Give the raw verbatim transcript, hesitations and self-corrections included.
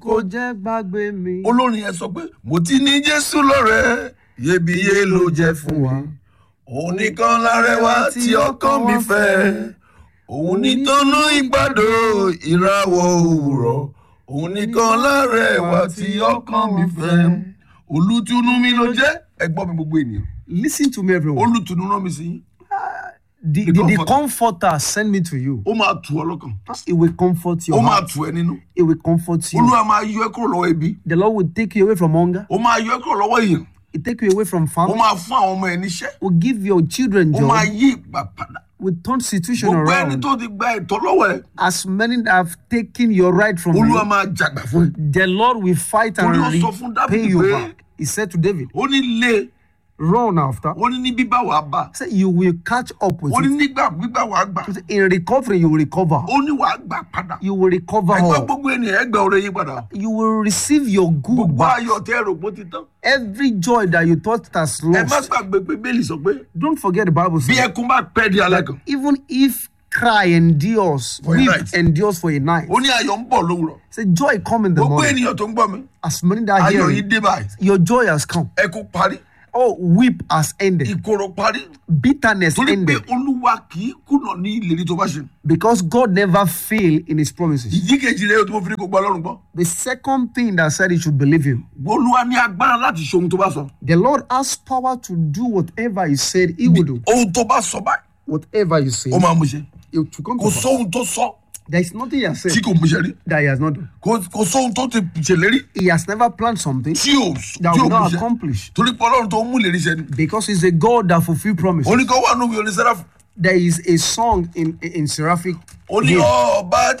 kò jẹ́ gbàgbé mi. olórin yẹn sọ pé mo ti ní Jésù lọ́rẹ̀ẹ́ iyebíye ló jẹ́ fún wa òun nìkan lárẹwà tí ọkàn mi fẹ́ òun nìtọ́nú ìgbàdo ìràwọ̀ òwúrọ̀ òun nìkan lárẹwà tí ọkàn mi fẹ́ olùtùnú mi ló jẹ́ ẹgbọ́n mi gbogbo ènìyàn. Listen to me, everyone. olùtùnú rán mi sí yín. The, The the, the comforter. comforter send me to you. ó máa tù ọ lọ́kàn. It will comfort your ó máa heart. tù ẹ nínú. It will comfort you. olúwa máa yọ ẹ́ kúrò lọ́wọ́ ebi. The Lord will take you away from hunger. ó máa yọ ẹ́ kúrò lọ́wọ́ èèyàn. It take you away from ó famine. máa fún àwọn ọmọ ẹ níṣẹ́. Will give your children ó máa joy. yí ìgbà padà. Will turn situation gbogbo ẹni around. tó ti gba ẹ̀tọ́ lọ́wọ́ ẹ. As many that have taken your right from olúwa you, máa jàgbà fún ẹ. the Lord will fight and Torí ó sọ fún repay Dáfídì you pé- back. He said to David, ó ní lé run after. ó ní ní bíbá wàá bá. Say you will catch up with ó ní it. nígbà gbígbà wàá gbà. In recovery, you will recover. ó ní wàá gbà padà. You will recover ẹgbẹ́ all. gbogbo ènìyàn ẹgbẹ́ ọ̀rẹ́ yín padà. You will receive your good gbogbo back. ayọ̀ tẹ́ ẹ̀rọ pé ti tán. Every joy that you thought has ẹ má lost. gbàgbé pé bẹ́ẹ̀lì sọ pé Don't forget the Bible bí says, ẹkún bá pẹ́ di alẹ́ kan. even if cry endures, For a weep night. endures for a night. ó ní ayọ̀ ń bọ̀ lówùrọ̀. Say joy come in the gbogbo morning. ènìyàn tó ń gbọ́ mi As many that ayọ̀ hear yìí it, dé báyìí. your joy has come. ẹkún parí. Oh, weep has ended. ìkorò parí. Bitterness torí pé ended. olúwa kì í kùnà ní ìlérí tó bá ṣe. Because God never fail in his promises. ìdí kejì rẹ̀ tó fi ní kó gba Ọlọ́run gbọ́. The second thing that said he should believe him. olúwa ní agbára láti ṣe ohun tó bá sọ. The Lord has power to do whatever he said he would do. ohun tó bá sọ báyìí Whatever you say, ó máa mú ṣe. it will come to kò pass. sóhun tó sọ There is nothing he has said tí kò mú ṣe rí. that he has not done. kò kò sóhun tó ti ṣèlérí He has never planned something tí ò that tí ò will mú not ṣe. accomplish. torí pé Ọlọ́run tó mú ìlérí ṣe ni. Because he's a God that fulfills promises. oníkan wà nínú ìwé onísẹ́ráfù. There is a song in in seraphic ó ní hymn. ọba